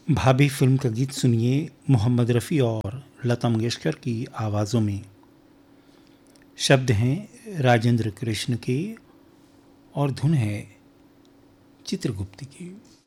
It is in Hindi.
भाभी फिल्म का गीत सुनिए मोहम्मद रफ़ी और लता मंगेशकर की आवाज़ों में। शब्द हैं राजेंद्र कृष्ण के और धुन है चित्रगुप्त की।